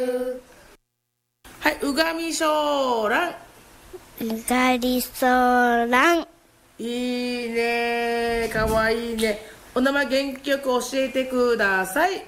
はい、うがみしょうらん。 うがりそらん。 いいね、かわいいね。お名前元気よく教えてください。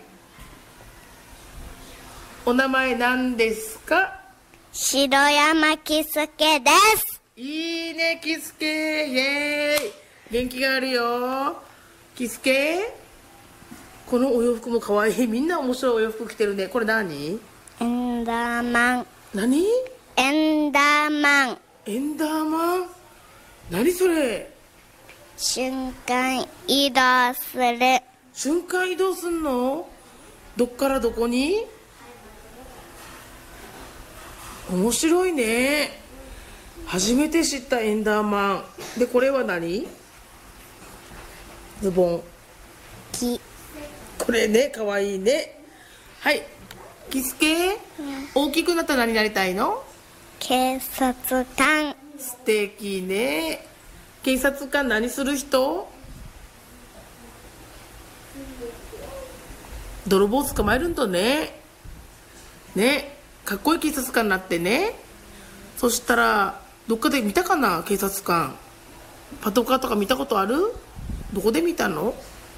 お名前何ですか？ 白山きすけです。 いいね、キスケ、イエーイ。元気があるよ。キスケ、このお洋服もかわいい。みんな面白いお洋服着てるね。これ何？ エンダーマン。 何？ エンダーマン。 エンダーマン？何それ？ 瞬間移動する。 瞬間移動すんの？どっからどこに？面白いね。初めて知ったエンダーマンで、これは何？ズボン。 き。 これね、かわいいね。はい、キスケ、大きくなったら何になりたいの？ 警察官。 素敵ね。警察官何する人？泥棒捕まえるんだね。ね、かっこいい警察官になってね。そしたらどっかで見たかな、警察官。パトカーとか見たことある？どこで見たの？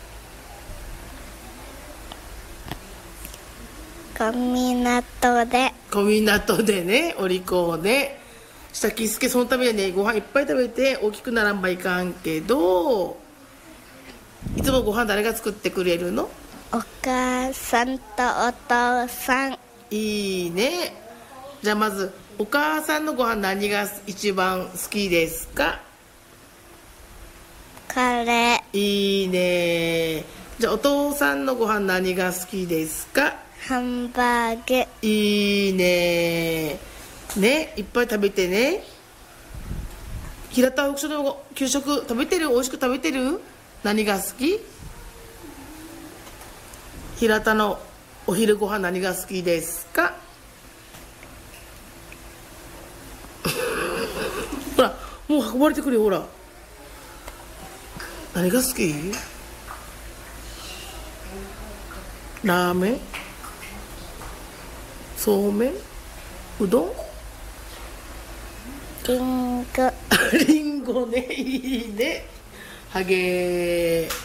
小港で。 小港でね、お利口で。したキスケ、そのためにね、ご飯いっぱい食べて大きくならんばいかんけど、いつもご飯誰が作ってくれるの？ お母さんとお父さん。 いいね。じゃあまずお母さんのご飯何が一番好きですか？ カレー。 いいね。じゃあお父さんのご飯何が好きですか？ ハンバーグ。 いいね。ね、いっぱい食べてね。平田福所の給食食べてる？美味しく食べてる？何が好き？平田のお昼ご飯何が好きですか？ほら、もう運ばれてくるよ、ほら。何が好き？ラーメン？そうめん？うどん？ リンゴ。 リンゴね、いいね。はげー。